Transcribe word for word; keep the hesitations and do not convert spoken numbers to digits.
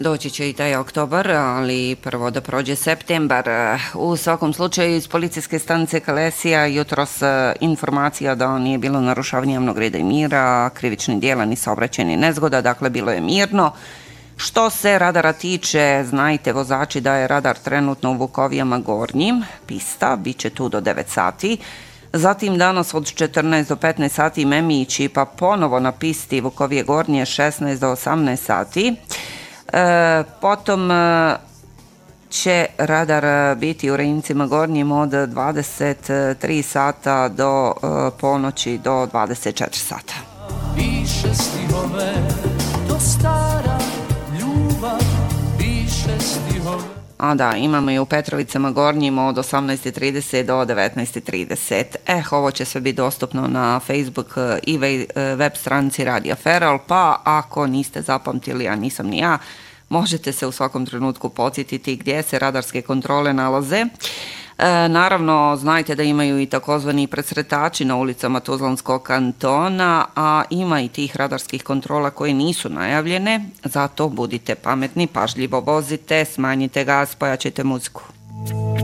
Doći će i taj oktobar, ali prvo da prođe septembar. U svakom slučaju iz policijske stanice Kalesija jutros informacija da nije bilo narušavanja javnog reda i mira, krivičnih djela ni saobraćajnih nezgoda, dakle bilo je mirno. Što se radara tiče, znajte vozači da je radar trenutno u Vukovijama Gornjim, pista, bit će tu do devet sati. Zatim danas od četrnaest do petnaest sati Memići, pa ponovo na pisti Vukovije Gornje šesnaest do osamnaest sati. E, potom e, će radar biti u Rejincima Gornjim od dvadeset tri sata do e, ponoći do dvadeset četiri sata. Piše stihove, to stara ljubav, piše stihove. A da, imamo i u Petrovicama Gornjim od osamnaest trideset do devetnaest trideset. Eh, ovo će sve biti dostupno na Facebook i web stranici Radio Feral, pa ako niste zapamtili, a nisam ni ja, možete se u svakom trenutku podsjetiti gdje se radarske kontrole nalaze. E, naravno, znajte da imaju i takozvani presretači na ulicama Tuzlanskog kantona, a ima i tih radarskih kontrola koje nisu najavljene, zato budite pametni, pažljivo vozite, smanjite gas, pojačajte muziku.